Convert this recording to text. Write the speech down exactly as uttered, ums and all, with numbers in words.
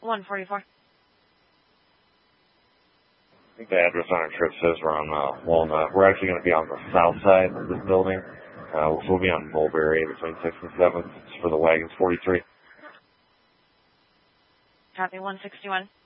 one forty-four. I think the address on our trip says we're on uh, Walnut. We're actually going to be on the south side of this building. Uh, so we'll be on Mulberry between sixth and seventh. It's for the Wagons forty-three. Copy one sixty-one.